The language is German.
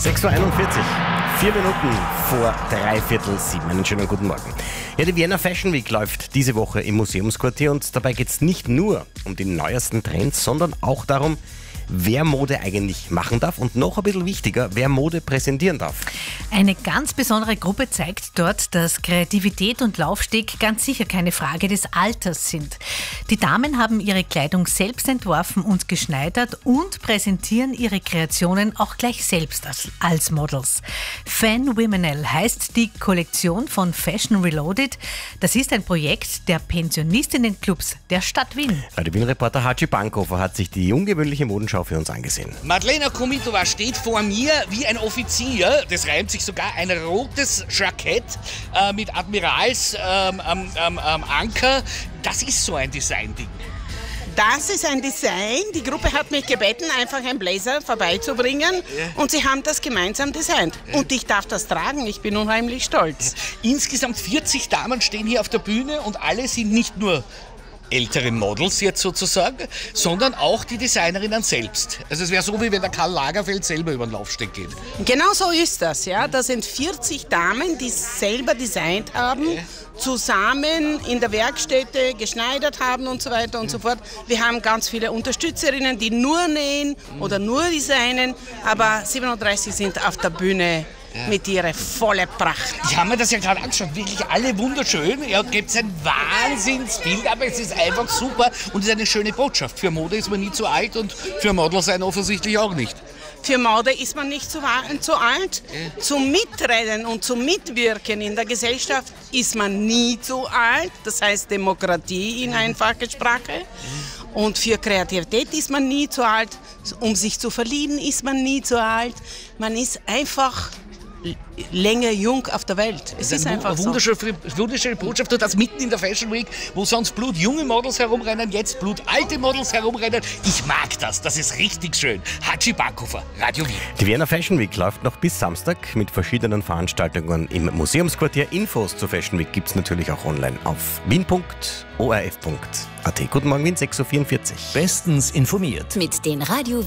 6:41 Uhr, 4 Minuten vor 6:45. Einen schönen guten Morgen. Ja, die Vienna Fashion Week läuft diese Woche im Museumsquartier und dabei geht es nicht nur um die neuesten Trends, sondern auch darum, wer Mode eigentlich machen darf und noch ein bisschen wichtiger, wer Mode präsentieren darf. Eine ganz besondere Gruppe zeigt dort, dass Kreativität und Laufsteg ganz sicher keine Frage des Alters sind. Die Damen haben ihre Kleidung selbst entworfen und geschneidert und präsentieren ihre Kreationen auch gleich selbst als Models. Fenomenal heißt die Kollektion von Fashion Reloaded. Das ist ein Projekt der Pensionistinnenclubs der Stadt Wien. Radio Wien-Reporter Haji Bankhofer hat sich die ungewöhnliche Modenschau für uns angesehen. Madlena Komitova steht vor mir wie ein Offizier. Das reimt sich sogar, ein rotes Jackett mit Admirals-Anker. Das ist so ein Design-Ding. Das ist ein Design. Die Gruppe hat mich gebeten, einfach einen Blazer vorbeizubringen. Und sie haben das gemeinsam designt. Und ich darf das tragen. Ich bin unheimlich stolz. Insgesamt 40 Damen stehen hier auf der Bühne und alle sind nicht nur ältere Models jetzt sozusagen, sondern auch die Designerinnen selbst. Also es wäre so, wie wenn der Karl Lagerfeld selber über den Laufsteg geht. Genau so ist das, ja. Das sind 40 Damen, die selber designt haben, zusammen in der Werkstätte geschneidert haben und so weiter und so fort. Wir haben ganz viele Unterstützerinnen, die nur nähen oder nur designen, aber 37 sind auf der Bühne. Mit ihrer volle Pracht. Ich habe mir das ja gerade angeschaut, wirklich alle wunderschön. Ja, gibt es ein Wahnsinnsbild, aber es ist einfach super und es ist eine schöne Botschaft. Für Mode ist man nie zu alt und für Model sein offensichtlich auch nicht. Für Mode ist man nicht zu alt. Zum Mitreden und zum Mitwirken in der Gesellschaft ist man nie zu alt. Das heißt Demokratie in einfacher Sprache. Und für Kreativität ist man nie zu alt. Um sich zu verlieben ist man nie zu alt. Man ist einfach länger jung auf der Welt. Es ist einfach so. Wunderschöne Botschaft und das mitten in der Fashion Week, wo sonst blutjunge Models herumrennen, jetzt blutalte Models herumrennen. Ich mag das, das ist richtig schön. Haji Bankhofer, Radio Wien. Die Vienna Fashion Week läuft noch bis Samstag mit verschiedenen Veranstaltungen im Museumsquartier. Infos zur Fashion Week gibt es natürlich auch online auf wien.orf.at. Guten Morgen, Wien, 6:44 Uhr. Bestens informiert. Mit den Radio